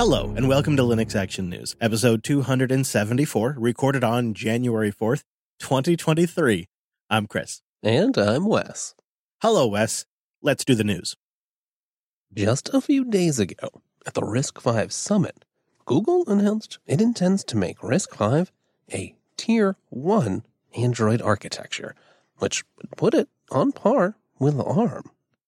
Hello, and welcome to Linux Action News, episode 274, recorded on January 4th, 2023. I'm Chris. And I'm Wes. Hello, Wes. Let's do the news. Just a few days ago, at the RISC-V Summit, Google announced it intends to make RISC-V a Tier 1 Android architecture, which would put it on par with ARM.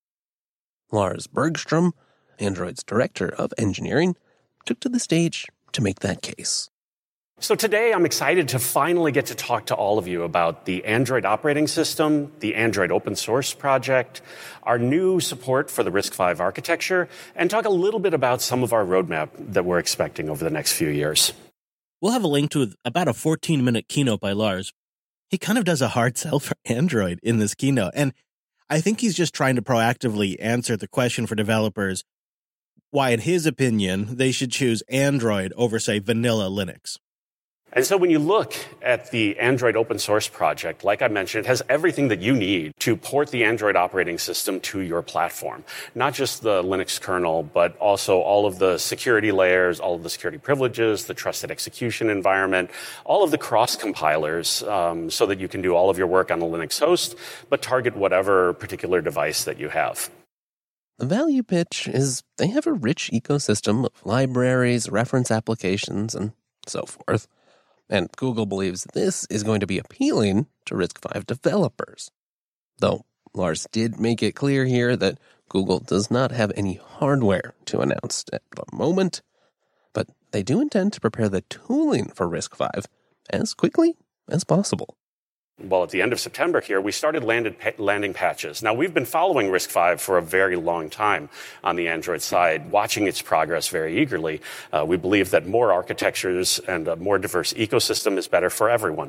Lars Bergstrom, Android's director of engineering, took to the stage to make that case. So today I'm excited to finally get to talk to all of you about the Android operating system, the Android open source project, our new support for the RISC-V architecture, and talk a little bit about some of our roadmap that we're expecting over the next few years. We'll have a link to about a 14-minute keynote by Lars. He kind of does a hard sell for Android in this keynote, and I think he's just trying to proactively answer the question for developers why, in his opinion, they should choose Android over, say, vanilla Linux. And so when you look at the Android open source project, like I mentioned, it has everything that you need to port the Android operating system to your platform. Not just the Linux kernel, but also all of the security layers, all of the security privileges, the trusted execution environment, all of the cross-compilers, so that you can do all of your work on the Linux host, but target whatever particular device that you have. The value pitch is they have a rich ecosystem of libraries, reference applications, and so forth. And Google believes this is going to be appealing to RISC-V developers. Though Lars did make it clear here that Google does not have any hardware to announce at the moment, but they do intend to prepare the tooling for RISC-V as quickly as possible. Well, at the end of September here, we started landing patches. Now, we've been following RISC-V for a very long time on the Android side, watching its progress very eagerly. We believe that more architectures and a more diverse ecosystem is better for everyone.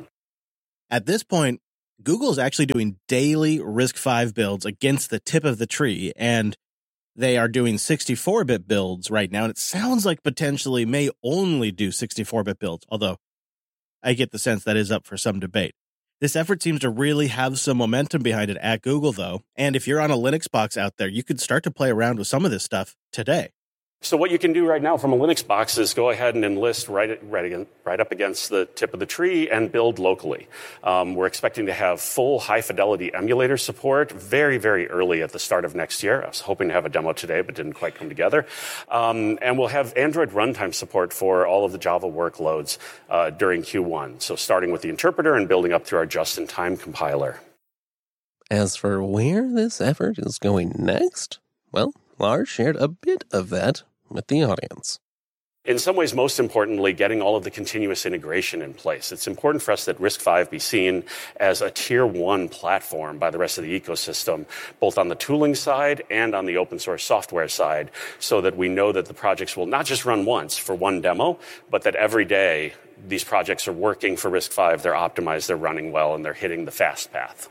At this point, Google is actually doing daily RISC-V builds against the tip of the tree, and they are doing 64-bit builds right now, and it sounds like potentially may only do 64-bit builds, although I get the sense that is up for some debate. This effort seems to really have some momentum behind it at Google, though, and if you're on a Linux box out there, you could start to play around with some of this stuff today. So what you can do right now from a Linux box is go ahead and enlist right up against the tip of the tree and build locally. We're expecting to have full high-fidelity emulator support very, very early at the start of next year. I was hoping to have a demo today, but didn't quite come together. And we'll have Android runtime support for all of the Java workloads during Q1. So starting with the interpreter and building up through our just-in-time compiler. As for where this effort is going next, well, Lars shared a bit of that with the audience. In some ways, most importantly, getting all of the continuous integration in place. It's important for us that RISC-V be seen as a Tier 1 platform by the rest of the ecosystem, both on the tooling side and on the open source software side, so that we know that the projects will not just run once for one demo, but that every day these projects are working for RISC-V, they're optimized, they're running well, and they're hitting the fast path.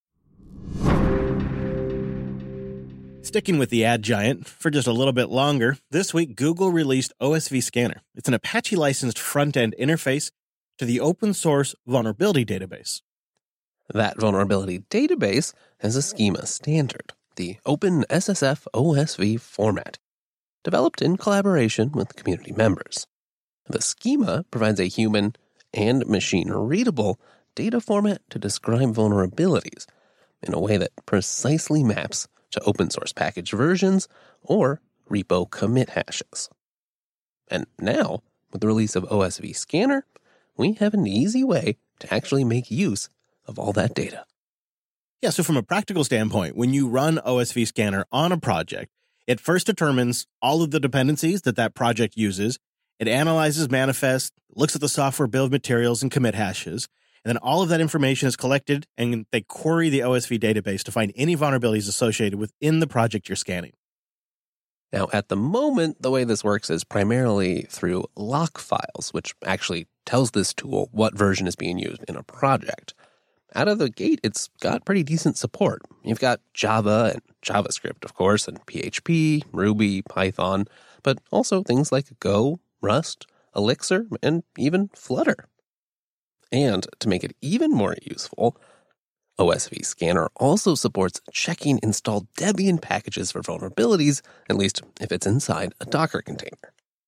Sticking with the ad giant for just a little bit longer, this week Google released OSV Scanner. It's an Apache-licensed front-end interface to the open-source vulnerability database. That vulnerability database has a schema standard, the OpenSSF OSV format, developed in collaboration with community members. The schema provides a human and machine-readable data format to describe vulnerabilities in a way that precisely maps to open source package versions or repo commit hashes. And now, with the release of OSV Scanner, we have an easy way to actually make use of all that data. Yeah, so from a practical standpoint, when you run OSV Scanner on a project, it first determines all of the dependencies that project uses. It analyzes manifest, looks at the software build materials and commit hashes, and then all of that information is collected, and they query the OSV database to find any vulnerabilities associated within the project you're scanning. Now, at the moment, the way this works is primarily through lock files, which actually tells this tool what version is being used in a project. Out of the gate, it's got pretty decent support. You've got Java and JavaScript, of course, and PHP, Ruby, Python, but also things like Go, Rust, Elixir, and even Flutter. And to make it even more useful, OSV Scanner also supports checking installed Debian packages for vulnerabilities, at least if it's inside a Docker container.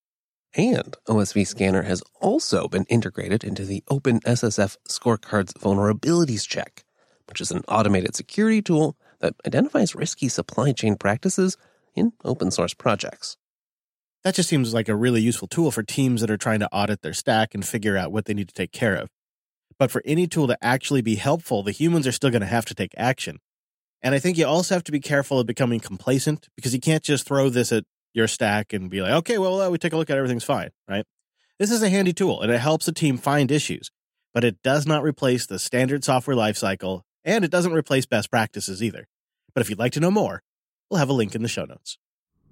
And OSV Scanner has also been integrated into the OpenSSF Scorecard's Vulnerabilities Check, which is an automated security tool that identifies risky supply chain practices in open source projects. That just seems like a really useful tool for teams that are trying to audit their stack and figure out what they need to take care of. But for any tool to actually be helpful, the humans are still going to have to take action. And I think you also have to be careful of becoming complacent, because you can't just throw this at your stack and be like, okay, well, we take a look at it, everything's fine, right? This is a handy tool, and it helps a team find issues, but it does not replace the standard software lifecycle, and it doesn't replace best practices either. But if you'd like to know more, we'll have a link in the show notes.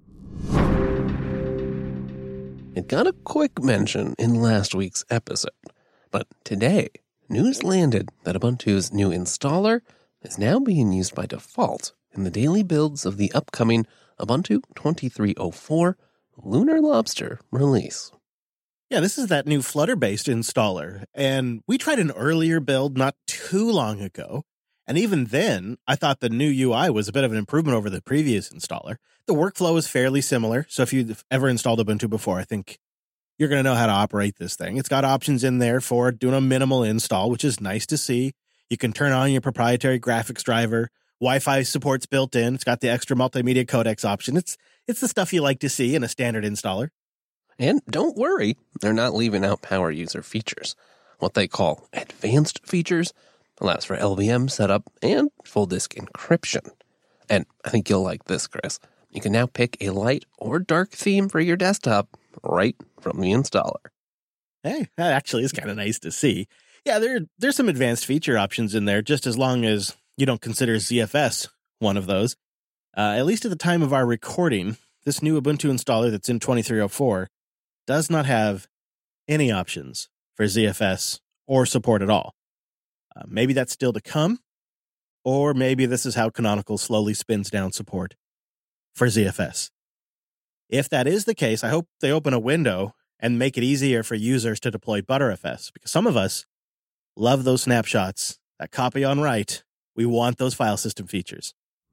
It got a quick mention in last week's episode, but today, news landed that Ubuntu's new installer is now being used by default in the daily builds of the upcoming Ubuntu 2304 Lunar Lobster release. Yeah, this is that new Flutter-based installer, and we tried an earlier build not too long ago, and even then, I thought the new UI was a bit of an improvement over the previous installer. The workflow is fairly similar, so if you've ever installed Ubuntu before, I think you're going to know how to operate this thing. It's got options in there for doing a minimal install, which is nice to see. You can turn on your proprietary graphics driver. Wi-Fi support's built in. It's got the extra multimedia codecs option. It's the stuff you like to see in a standard installer. And don't worry, they're not leaving out power user features. What they call advanced features allows for LVM setup and full disk encryption. And I think you'll like this, Chris. You can now pick a light or dark theme for your desktop right from the installer. Hey, that actually is kind of nice to see. Yeah, there's some advanced feature options in there, just as long as you don't consider ZFS one of those. At least at the time of our recording, this new Ubuntu installer that's in 2304 does not have any options for ZFS or support at all. Maybe that's still to come, or maybe this is how Canonical slowly spins down support for ZFS. If that is the case, I hope they open a window and make it easier for users to deploy Btrfs, because some of us love those snapshots, that copy on write. We want those file system features.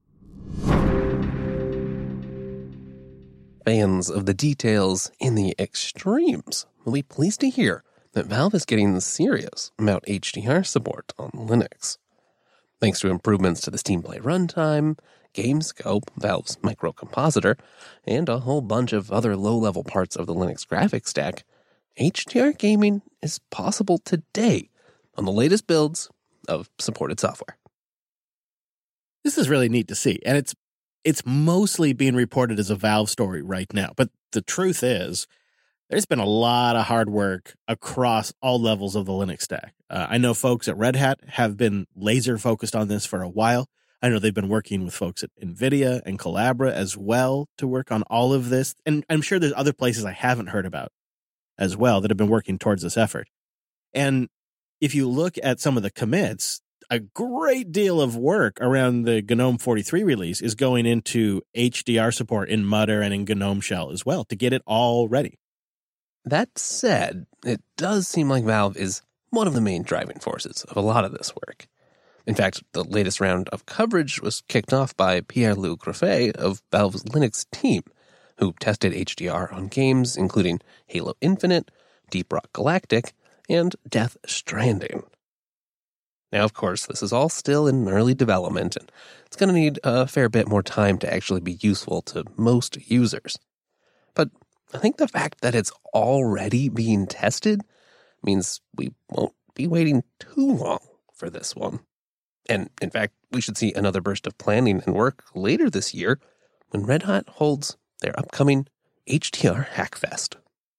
Fans of the details in the extremes will be pleased to hear that Valve is getting serious about HDR support on Linux. Thanks to improvements to the Steam Play runtime, GameScope, Valve's microcompositor, and a whole bunch of other low-level parts of the Linux graphics stack, HDR gaming is possible today on the latest builds of supported software. This is really neat to see, and it's mostly being reported as a Valve story right now. But the truth is, there's been a lot of hard work across all levels of the Linux stack. I know folks at Red Hat have been laser focused on this for a while. I know they've been working with folks at NVIDIA and Collabra as well to work on all of this. And I'm sure there's other places I haven't heard about as well that have been working towards this effort. And if you look at some of the commits, a great deal of work around the GNOME 43 release is going into HDR support in Mutter and in GNOME Shell as well to get it all ready. That said, it does seem like Valve is one of the main driving forces of a lot of this work. In fact, the latest round of coverage was kicked off by Pierre-Loup Graffet of Valve's Linux team, who tested HDR on games including Halo Infinite, Deep Rock Galactic, and Death Stranding. Now, of course, this is all still in early development, and it's going to need a fair bit more time to actually be useful to most users. But I think the fact that it's already being tested means we won't be waiting too long for this one. And in fact, we should see another burst of planning and work later this year when Red Hat holds their upcoming HDR Hackfest.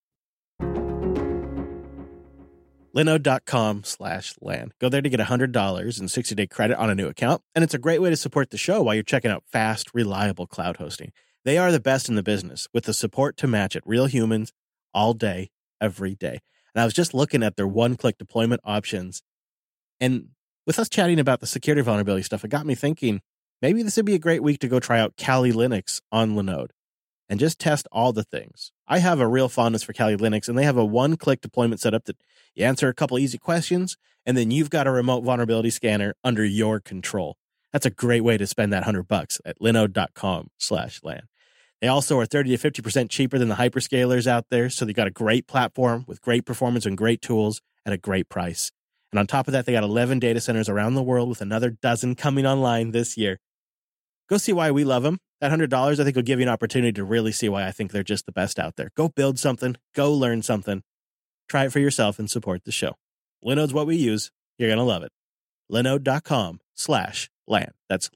Linode.com/LAN. Go there to get $100 and 60-day credit on a new account. And it's a great way to support the show while you're checking out fast, reliable cloud hosting. They are the best in the business with the support to match it. Real humans all day, every day. And I was just looking at their one-click deployment options. And with us chatting about the security vulnerability stuff, it got me thinking, maybe this would be a great week to go try out Kali Linux on Linode and just test all the things. I have a real fondness for Kali Linux, and they have a one-click deployment setup that you answer a couple easy questions, and then you've got a remote vulnerability scanner under your control. That's a great way to spend that $100 at linode.com/LAN. They also are 30 to 50% cheaper than the hyperscalers out there. So they got a great platform with great performance and great tools at a great price. And on top of that, they got 11 data centers around the world with another dozen coming online this year. Go see why we love them. That $100, I think, will give you an opportunity to really see why I think they're just the best out there. Go build something. Go learn something. Try it for yourself and support the show. Linode's what we use. You're going to love it. Linode.com/LAN. That's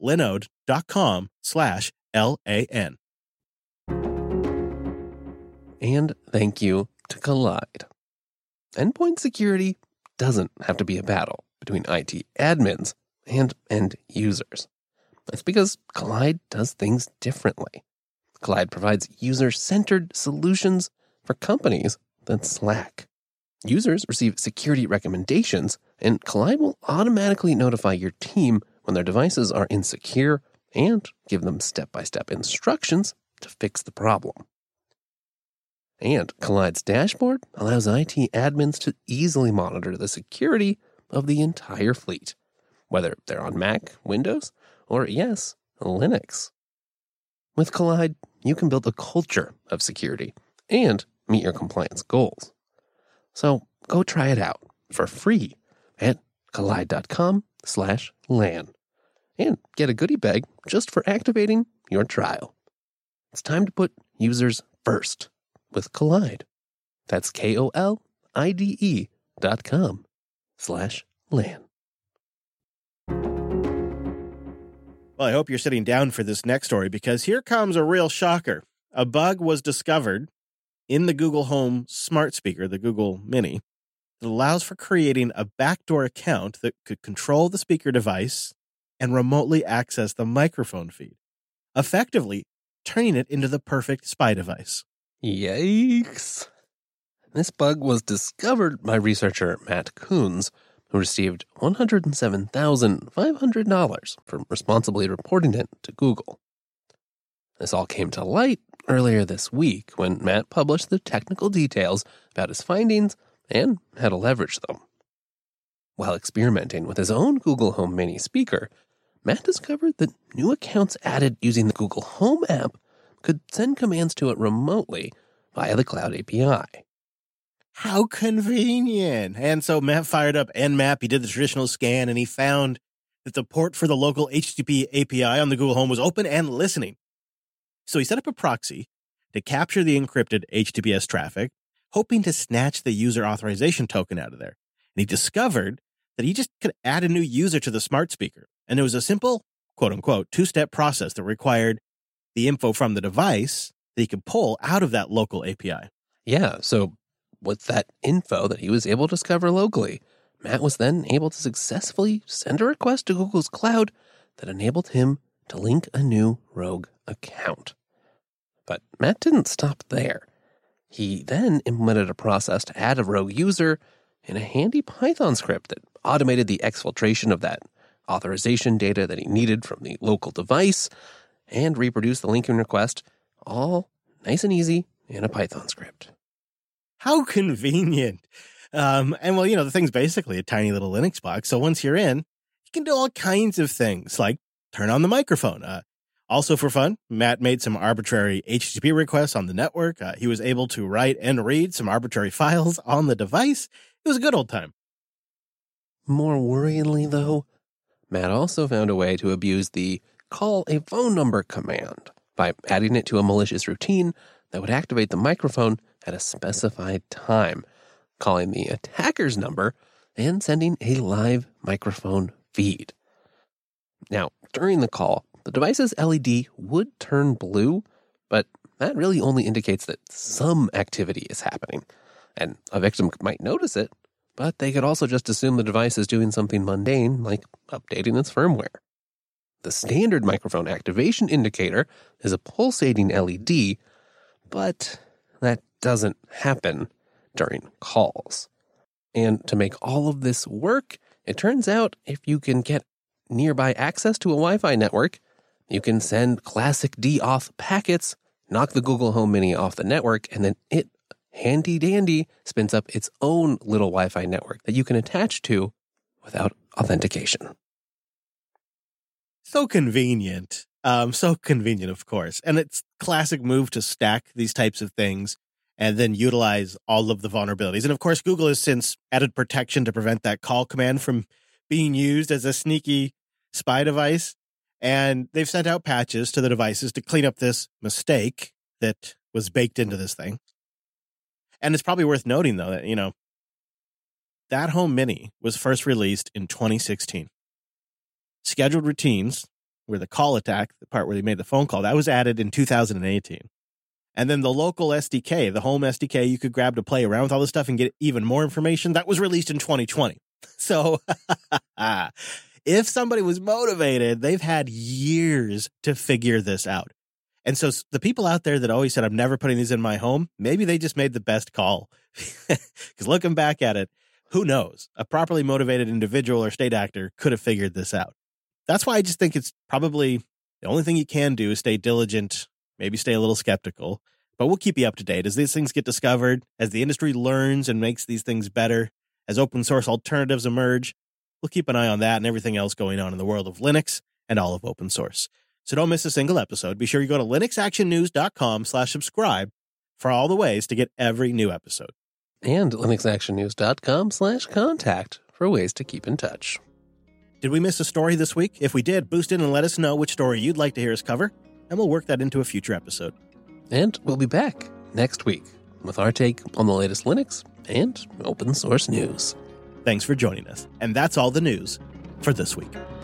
Linode.com/LAN. And thank you to Kolide. Endpoint security doesn't have to be a battle between IT admins and end users. That's because Kolide does things differently. Kolide provides user-centered solutions for companies that slack. Users receive security recommendations, and Kolide will automatically notify your team when their devices are insecure and give them step-by-step instructions to fix the problem. And Kolide's dashboard allows IT admins to easily monitor the security of the entire fleet, whether they're on Mac, Windows, or, yes, Linux. With Kolide, you can build a culture of security and meet your compliance goals. So go try it out for free at kolide.com/LAN and get a goodie bag just for activating your trial. It's time to put users first with Kolide. That's KOLIDE.com/LAN. Well, I hope you're sitting down for this next story because here comes a real shocker. A bug was discovered in the Google Home smart speaker, the Google Mini, that allows for creating a backdoor account that could control the speaker device and remotely access the microphone feed, effectively turning it into the perfect spy device. Yikes. This bug was discovered by researcher Matt Coons, who received $107,500 for responsibly reporting it to Google. This all came to light earlier this week when Matt published the technical details about his findings and how to leverage them. While experimenting with his own Google Home Mini speaker, Matt discovered that new accounts added using the Google Home app could send commands to it remotely via the Cloud API. How convenient. And so Matt fired up Nmap. He did the traditional scan, and he found that the port for the local HTTP API on the Google Home was open and listening. So he set up a proxy to capture the encrypted HTTPS traffic, hoping to snatch the user authorization token out of there. And he discovered that he just could add a new user to the smart speaker. And it was a simple, quote-unquote, two-step process that required the info from the device that he could pull out of that local API. Yeah, so with that info that he was able to discover locally, Matt was then able to successfully send a request to Google's cloud that enabled him to link a new rogue account. But Matt didn't stop there. He then implemented a process to add a rogue user in a handy Python script that automated the exfiltration of that authorization data that he needed from the local device and reproduced the linking request, all nice and easy in a Python script. How convenient. And well, the thing's basically a tiny little Linux box. So once you're in, you can do all kinds of things like turn on the microphone. Also for fun, Matt made some arbitrary HTTP requests on the network. He was able to write and read some arbitrary files on the device. It was a good old time. More worryingly, though, Matt also found a way to abuse the call a phone number command by adding it to a malicious routine that would activate the microphone at a specified time, calling the attacker's number and sending a live microphone feed. Now, during the call, the device's LED would turn blue, but that really only indicates that some activity is happening. And a victim might notice it, but they could also just assume the device is doing something mundane, like updating its firmware. The standard microphone activation indicator is a pulsating LED, but that doesn't happen during calls. And to make all of this work, it turns out if you can get nearby access to a Wi-Fi network, you can send classic DAuth packets, knock the Google Home Mini off the network, and then it, handy dandy, spins up its own little Wi-Fi network that you can attach to without authentication. So convenient. So convenient, of course. And it's classic move to stack these types of things and then utilize all of the vulnerabilities. And of course, Google has since added protection to prevent that call command from being used as a sneaky spy device. And they've sent out patches to the devices to clean up this mistake that was baked into this thing. And it's probably worth noting, though, that, that Home Mini was first released in 2016. Scheduled routines, where the call attack, the part where they made the phone call, that was added in 2018. And then the local SDK, the Home SDK you could grab to play around with all this stuff and get even more information, that was released in 2020. So if somebody was motivated, they've had years to figure this out. And so the people out there that always said, I'm never putting these in my home, maybe they just made the best call. Because looking back at it, who knows? A properly motivated individual or state actor could have figured this out. That's why I just think it's probably the only thing you can do is stay diligent, maybe stay a little skeptical. But we'll keep you up to date as these things get discovered, as the industry learns and makes these things better, as open source alternatives emerge. We'll keep an eye on that and everything else going on in the world of Linux and all of open source. So don't miss a single episode. Be sure you go to linuxactionnews.com/subscribe for all the ways to get every new episode. And linuxactionnews.com/contact for ways to keep in touch. Did we miss a story this week? If we did, boost in and let us know which story you'd like to hear us cover, and we'll work that into a future episode. And we'll be back next week with our take on the latest Linux and open source news. Thanks for joining us. And that's all the news for this week.